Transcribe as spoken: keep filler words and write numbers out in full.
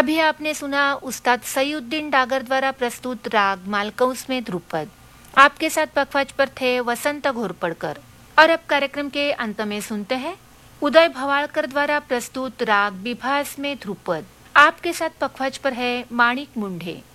अभी आपने सुना उस्ताद सईउद्दीन डागर द्वारा प्रस्तुत राग मालकौस में ध्रुपद। आपके साथ पखवाज पर थे वसंत घोरपड़कर। और अब कार्यक्रम के अंत में सुनते हैं उदय भवालकर द्वारा प्रस्तुत राग विभास में ध्रुपद। आपके साथ पखवाज पर है माणिक मुंढे।